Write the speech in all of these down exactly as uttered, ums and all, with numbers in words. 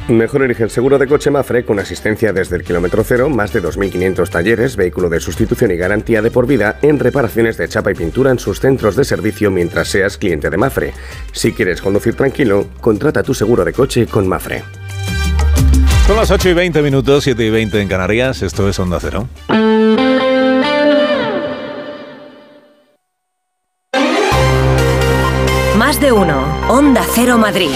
Mejor elige el seguro de coche Mapfre con asistencia desde el kilómetro cero, más de dos mil quinientos talleres, vehículo de sustitución y garantía de por vida en reparaciones de chapa y pintura en sus centros de servicio mientras seas cliente de Mapfre. Si quieres conducir tranquilo, contrata tu seguro de coche con Mapfre. Son las ocho y veinte minutos, siete y veinte en Canarias. Esto es Onda Cero. Más de uno. Onda Cero Madrid.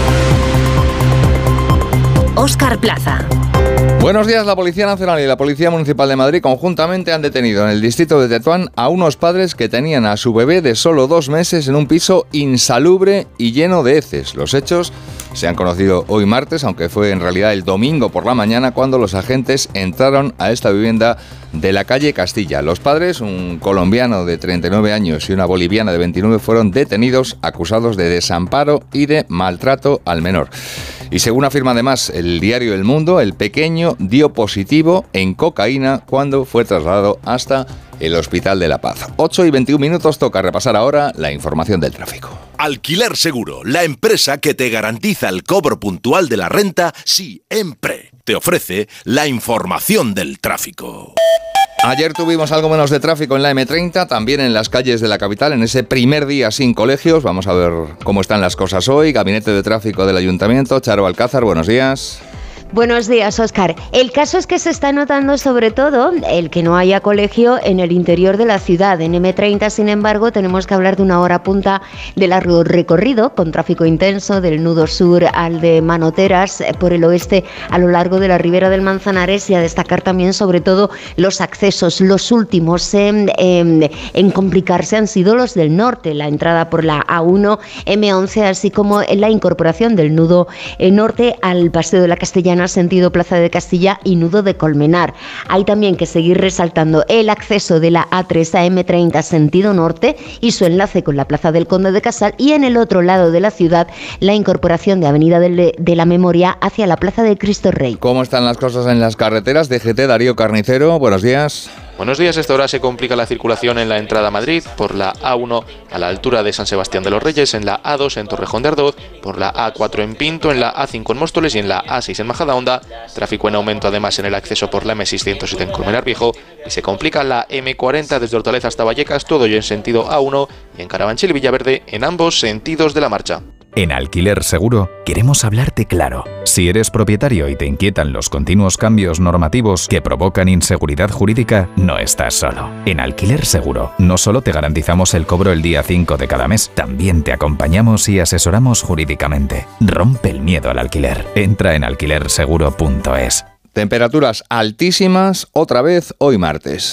Óscar Plaza. Buenos días. La Policía Nacional y la Policía Municipal de Madrid conjuntamente han detenido en el distrito de Tetuán a unos padres que tenían a su bebé de solo dos meses en un piso insalubre y lleno de heces. Los hechos se han conocido hoy martes, aunque fue en realidad el domingo por la mañana cuando los agentes entraron a esta vivienda de la calle Castilla. Los padres, un colombiano de treinta y nueve años y una boliviana de veintinueve, fueron detenidos acusados de desamparo y de maltrato al menor. Y según afirma además el diario El Mundo, el pequeño dio positivo en cocaína cuando fue trasladado hasta el Hospital de la Paz. ocho y veintiún minutos, toca repasar ahora la información del tráfico. Alquiler Seguro, la empresa que te garantiza el cobro puntual de la renta siempre. Te ofrece la información del tráfico. Ayer tuvimos algo menos de tráfico en la eme treinta, también en las calles de la capital, en ese primer día sin colegios. Vamos a ver cómo están las cosas hoy. Gabinete de Tráfico del Ayuntamiento, Charo Alcázar, buenos días. Buenos días, Óscar. El caso es que se está notando sobre todo el que no haya colegio en el interior de la ciudad. En eme treinta, sin embargo, tenemos que hablar de una hora punta de largo recorrido, con tráfico intenso del nudo sur al de Manoteras, por el oeste a lo largo de la ribera del Manzanares, y a destacar también sobre todo los accesos. Los últimos en, en, en complicarse han sido los del norte, la entrada por la a uno, eme once, así como en la incorporación del nudo norte al Paseo de la Castellana, sentido Plaza de Castilla, y nudo de Colmenar. Hay también que seguir resaltando el acceso de la a tres a eme treinta sentido norte y su enlace con la Plaza del Conde de Casal, y en el otro lado de la ciudad la incorporación de Avenida de, de la Memoria hacia la Plaza de Cristo Rey. ¿Cómo están las cosas en las carreteras? D G T, Darío Carnicero, buenos días. Buenos días. A esta hora se complica la circulación en la entrada a Madrid por la a uno a la altura de San Sebastián de los Reyes, en la a dos en Torrejón de Ardoz, por la a cuatro en Pinto, en la a cinco en Móstoles y en la a seis en Majadahonda. Tráfico en aumento además en el acceso por la eme seiscientos siete en Colmenar Viejo, y se complica la eme cuarenta desde Hortaleza hasta Vallecas, todo ello en sentido a uno, y en Carabanchel y Villaverde en ambos sentidos de la marcha. En Alquiler Seguro queremos hablarte claro. Si eres propietario y te inquietan los continuos cambios normativos que provocan inseguridad jurídica, no estás solo. En Alquiler Seguro no solo te garantizamos el cobro el día cinco de cada mes, también te acompañamos y asesoramos jurídicamente. Rompe el miedo al alquiler. Entra en alquiler seguro punto es. Temperaturas altísimas otra vez hoy martes.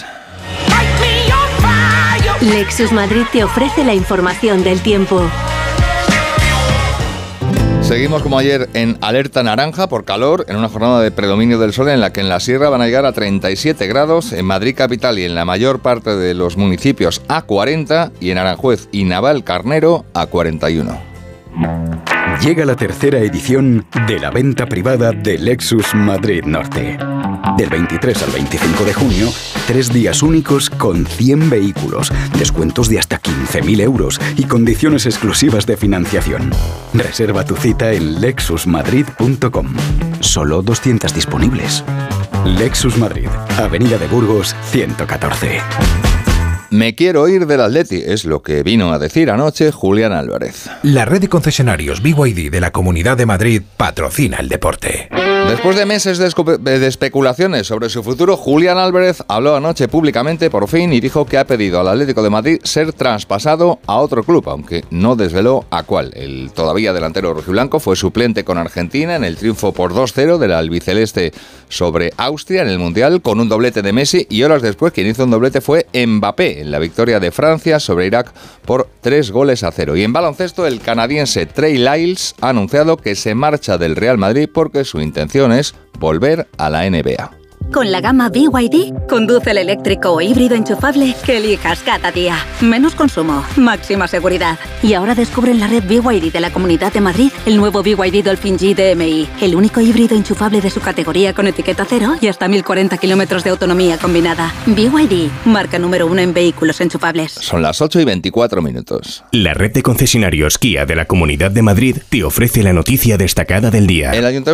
Lexus Madrid te ofrece la información del tiempo. Seguimos como ayer en alerta naranja por calor, en una jornada de predominio del sol en la que en la sierra van a llegar a treinta y siete grados, en Madrid capital y en la mayor parte de los municipios a cuarenta, y en Aranjuez y Navalcarnero a cuarenta y uno. Llega la tercera edición de la venta privada de Lexus Madrid Norte. Del veintitrés al veinticinco de junio, tres días únicos con cien vehículos, descuentos de hasta quince mil euros y condiciones exclusivas de financiación. Reserva tu cita en lexus madrid punto com. Solo doscientas disponibles. Lexus Madrid, Avenida de Burgos, ciento catorce. Me quiero ir del Atleti, es lo que vino a decir anoche Julián Álvarez. La red de concesionarios B Y D de la Comunidad de Madrid patrocina el deporte. Después de meses de, esco- de especulaciones sobre su futuro, Julián Álvarez habló anoche públicamente por fin y dijo que ha pedido al Atlético de Madrid ser traspasado a otro club, aunque no desveló a cuál. El todavía delantero rojiblanco fue suplente con Argentina en el triunfo por dos cero del albiceleste sobre Austria en el Mundial, con un doblete de Messi, y horas después quien hizo un doblete fue Mbappé en la victoria de Francia sobre Irak por tres goles a cero. Y en baloncesto, el canadiense Trey Lyles ha anunciado que se marcha del Real Madrid porque su intención es volver a la N B A. Con la gama B Y D, conduce el eléctrico o híbrido enchufable que elijas cada día. Menos consumo, máxima seguridad. Y ahora descubre en la red B Y D de la Comunidad de Madrid el nuevo B Y D Dolphin G D M I, el único híbrido enchufable de su categoría con etiqueta cero y hasta mil cuarenta kilómetros de autonomía combinada. B Y D, marca número uno en vehículos enchufables. Son las ocho y veinticuatro minutos. La red de concesionarios Kia de la Comunidad de Madrid te ofrece la noticia destacada del día. El Ayuntamiento